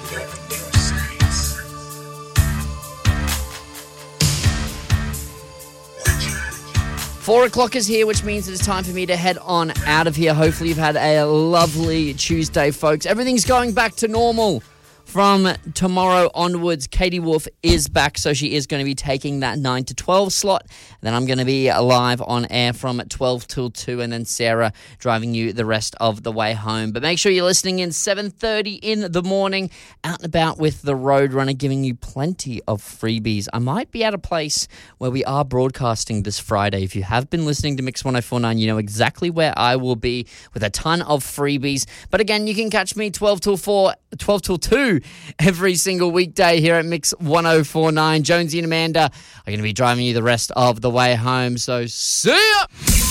Four o'clock is here, which means it's time for me to head on out of here. Hopefully you've had a lovely Tuesday, folks. Everything's going back to normal from tomorrow onwards. Katie Wolf is back, so she is going to be taking that 9 to 12 slot. Then I'm going to be live on air from 12 till 2, and then Sarah driving you the rest of the way home. But make sure you're listening in 7:30 in the morning, out and about with the Roadrunner, giving you plenty of freebies. I might be at a place where we are broadcasting this Friday. If you have been listening to Mix 104.9, you know exactly where I will be with a ton of freebies. But again, you can catch me 12 till 4, 12 till 2 every single weekday here at Mix 104.9. Jonesy and Amanda are going to be driving you the rest of the way home. So see ya!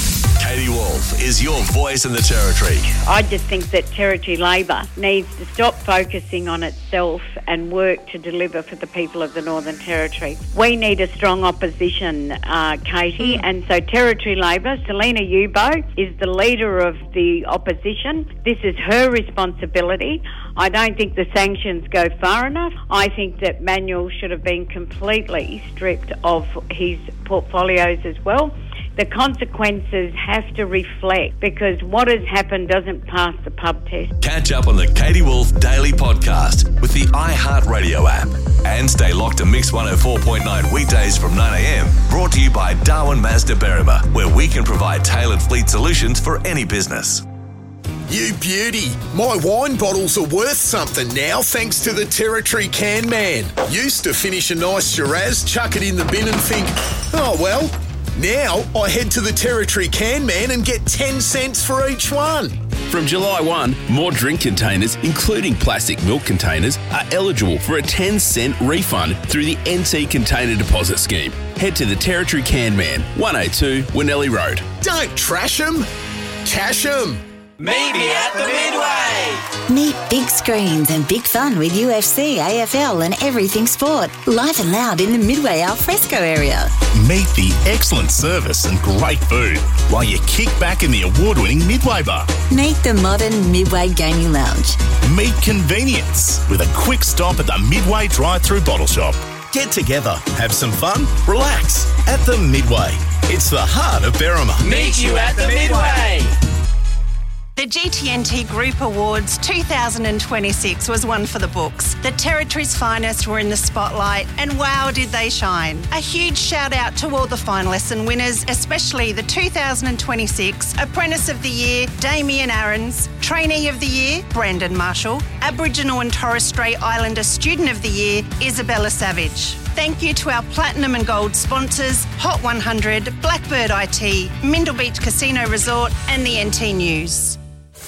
Katie Wolf is your voice in the Territory. I just think that Territory Labor needs to stop focusing on itself and work to deliver for the people of the Northern Territory. We need a strong opposition, Katie, and so Territory Labor, Selena Yubo, is the leader of the opposition. This is her responsibility. I don't think the sanctions go far enough. I think that Manuel should have been completely stripped of his portfolios as well. The consequences have to reflect, because what has happened doesn't pass the pub test. Catch up on the Katie Wolf Daily Podcast with the iHeartRadio app. And stay locked to Mix 104.9 weekdays from 9am. Brought to you by Darwin Mazda Berrima, where we can provide tailored fleet solutions for any business. You beauty. My wine bottles are worth something now thanks to the Territory Can Man. Used to finish a nice Shiraz, chuck it in the bin and think, oh well. Now I head to the Territory Can Man and get 10 cents for each one. From July 1, more drink containers, including plastic milk containers, are eligible for a 10-cent refund through the NT Container Deposit Scheme. Head to the Territory Can Man, 102 Winnelly Road. Don't trash them, cash them. Meet me at the Midway. Meet big screens and big fun with UFC, AFL and everything sport. Live and loud in the Midway alfresco area. Meet the excellent service and great food while you kick back in the award-winning Midway bar. Meet the modern Midway Gaming Lounge. Meet convenience with a quick stop at the Midway drive-through bottle shop. Get together, have some fun, relax at the Midway. It's the heart of Berrima. Meet you at the Midway. The GTNT Group Awards 2026 was one for the books. The Territory's finest were in the spotlight, and wow, did they shine. A huge shout out to all the finalists and winners, especially the 2026 Apprentice of the Year, Damien Aarons, Trainee of the Year, Brandon Marshall, Aboriginal and Torres Strait Islander Student of the Year, Isabella Savage. Thank you to our Platinum and Gold sponsors, Hot 100, Blackbird IT, Mindle Beach Casino Resort and the NT News.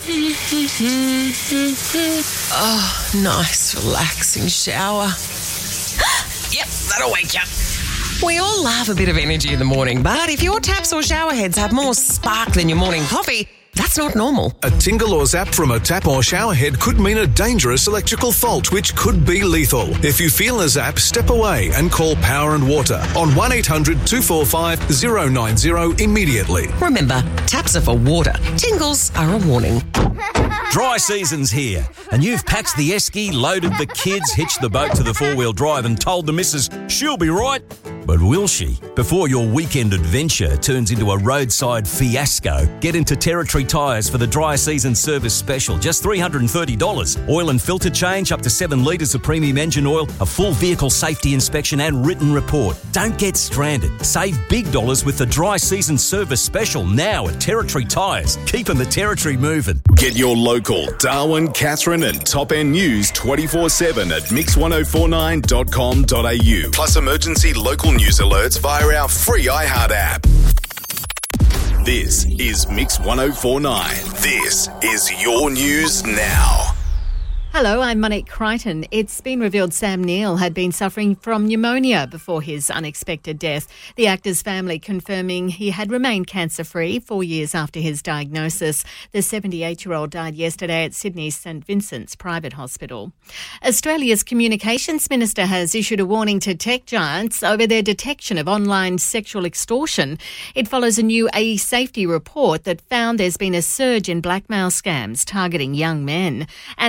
Oh, nice relaxing shower. Yep, that'll wake you up. We all love a bit of energy in the morning, but if your taps or shower heads have more spark than your morning coffee, that's not normal. A tingle or zap from a tap or shower head could mean a dangerous electrical fault, which could be lethal. If you feel a zap, step away and call Power and Water on 1-800-245-090 immediately. Remember, taps are for water. Tingles are a warning. Dry season's here, and you've packed the esky, loaded the kids, hitched the boat to the four-wheel drive and told the missus she'll be right. But will she? Before your weekend adventure turns into a roadside fiasco, get into Territory Tyres for the dry season service special. Just $330. Oil and filter change, up to 7 litres of premium engine oil, a full vehicle safety inspection and written report. Don't get stranded. Save big dollars with the dry season service special now at Territory Tyres. Keeping the Territory moving. Get your local Darwin, Katherine and Top End News 24/7 at mix1049.com.au. Plus emergency local news alerts via our free iHeart app. This is Mix 104.9. This is your news now. Hello, I'm Monique Crichton. It's been revealed Sam Neill had been suffering from pneumonia before his unexpected death. The actor's family confirming he had remained cancer-free 4 years after his diagnosis. The 78-year-old died yesterday at Sydney's St Vincent's private hospital. Australia's Communications Minister has issued a warning to tech giants over their detection of online sexual extortion. It follows a new safety report that found there's been a surge in blackmail scams targeting young men. Annika Wells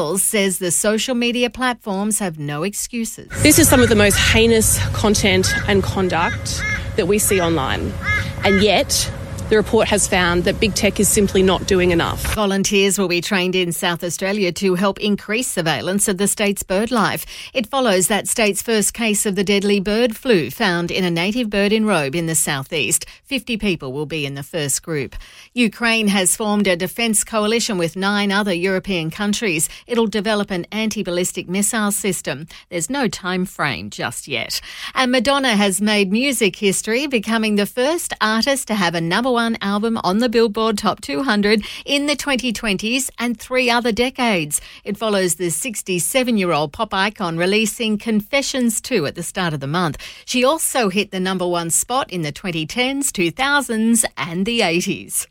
Wells says the social media platforms have no excuses. This is some of the most heinous content and conduct that we see online. And yet, the report has found that big tech is simply not doing enough. Volunteers will be trained in South Australia to help increase surveillance of the state's bird life. It follows that state's first case of the deadly bird flu found in a native bird in Robe in the southeast. 50 people will be in the first group. Ukraine has formed a defence coalition with 9 other European countries. It'll develop an anti-ballistic missile system. There's no time frame just yet. And Madonna has made music history, becoming the first artist to have a #1 album on the Billboard Top 200 in the 2020s and 3 other decades. It follows the 67-year-old pop icon releasing Confessions 2 at the start of the month. She also hit the #1 spot in the 2010s, 2000s and the 80s.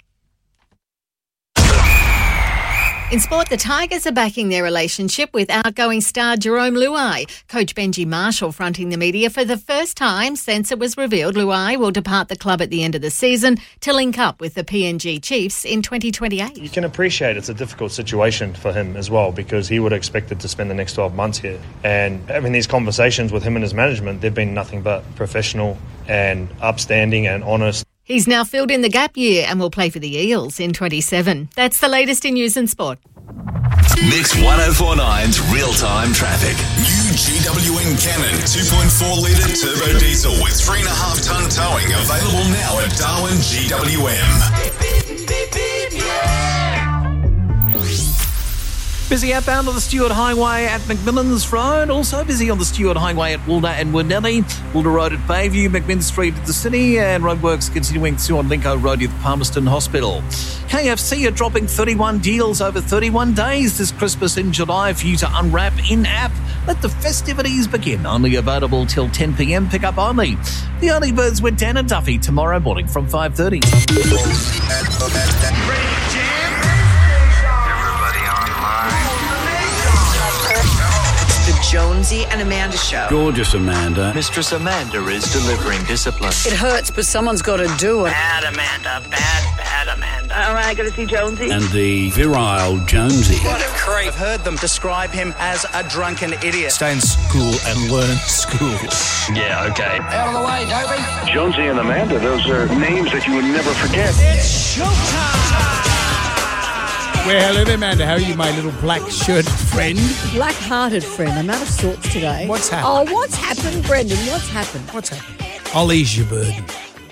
In sport, the Tigers are backing their relationship with outgoing star Jerome Luai. Coach Benji Marshall fronting the media for the first time since it was revealed Luai will depart the club at the end of the season to link up with the PNG Chiefs in 2028. You can appreciate it's a difficult situation for him as well because he would have expected to spend the next 12 months here. And having these conversations with him and his management, they've been nothing but professional and upstanding and honest. He's now filled in the gap year and will play for the Eels in 27. That's the latest in news and sport. Mix 104.9's real-time traffic. New GWN Cannon 2.4 litre turbo diesel with 3.5 tonne towing available now at Darwin GWM. Busy outbound on the Stewart Highway at McMillan's Road. Also busy on the Stewart Highway at Wilder and Winnelly. Wilder Road at Bayview, McMinn Street at the city, and roadworks continuing through on Lincoln Road at Palmerston Hospital. KFC are dropping 31 deals over 31 days this Christmas in July for you to unwrap in-app. Let the festivities begin. Only available till 10 p.m. Pick-up only. The Early Birds with Dan and Duffy tomorrow morning from 5:30. The Jonesy and Amanda Show. Gorgeous Amanda. Mistress Amanda is delivering discipline. It hurts, but someone's got to do it. Bad Amanda. Bad Amanda. All right, got to see Jonesy. And the virile Jonesy. What a creep. I've heard them describe him as a drunken idiot. Stay in school and learn school. Yeah, okay. Out of the way, Dopey. Jonesy and Amanda, those are names that you would never forget. It's showtime. Well, hello there, Amanda. How are you, my little black-shirted friend? Black-hearted friend. I'm out of sorts today. What's happened? Oh, what's happened, Brendan? What's happened? What's happened? I'll ease your burden.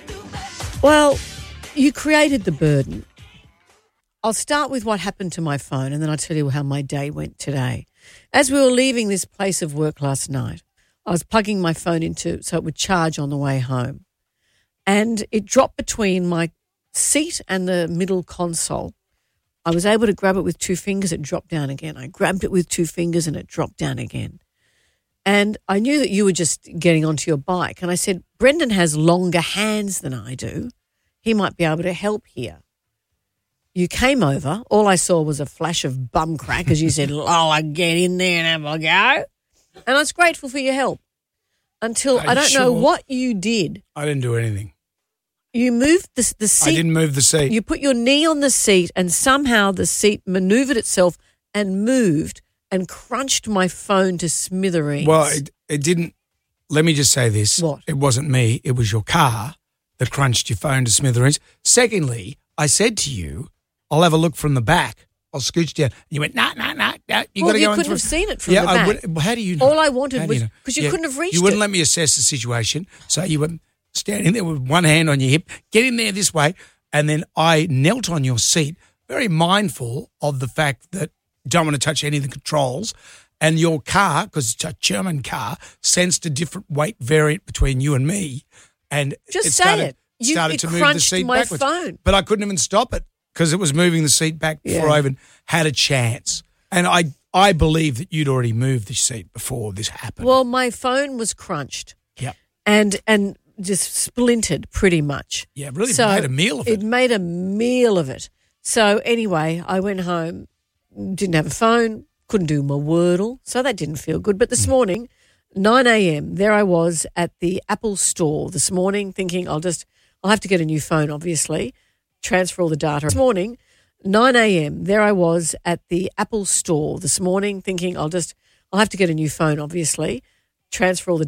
Well, you created the burden. I'll start with what happened to my phone and then I'll tell you how my day went today. As we were leaving this place of work last night, I was plugging my phone into so it would charge on the way home. And it dropped between my seat and the middle console. I was able to grab it with 2 fingers, it dropped down again. I grabbed it with 2 fingers and it dropped down again. And I knew that you were just getting onto your bike. And I said, Brendan has longer hands than I do. He might be able to help here. You came over. All I saw was a flash of bum crack as you said, Lola, get in there and have a go. And I was grateful for your help until I don't know what you did. I didn't do anything. You moved the seat. I didn't move the seat. You put your knee on the seat and somehow the seat manoeuvred itself and moved and crunched my phone to smithereens. Well, it didn't. Let me just say this. What? It wasn't me. It was your car that crunched your phone to smithereens. Secondly, I said to you, I'll have a look from the back. I'll scooch down. You went, nah. You couldn't have seen it from the back. How do you know? All I wanted was, because you couldn't have reached it. You wouldn't let me assess the situation, so you were standing there with one hand on your hip, get in there this way, and then I knelt on your seat, very mindful of the fact that you don't want to touch any of the controls, and your car, because it's a German car, sensed a different weight variant between you and me, and it started to move the seat my backwards. Phone. But I couldn't even stop it because it was moving the seat back before I even had a chance. And I believe that you'd already moved the seat before this happened. Well, my phone was crunched. Yeah. And just splintered pretty much. Yeah, really made a meal of it. It made a meal of it. So anyway, I went home, didn't have a phone, couldn't do my Wordle, so that didn't feel good. But this morning, 9 a.m., there I was at the Apple store this morning thinking I'll have to get a new phone, obviously, transfer all the data. This morning, 9 a.m., there I was at the Apple store this morning thinking I'll have to get a new phone, obviously, transfer all the